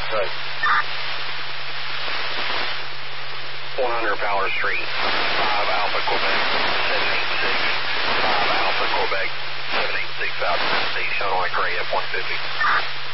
Right. 100 Power Street, 5 Alpha Quebec, 786, 5 Alpha Quebec, 786 Falcon, Illinois Gray F-150.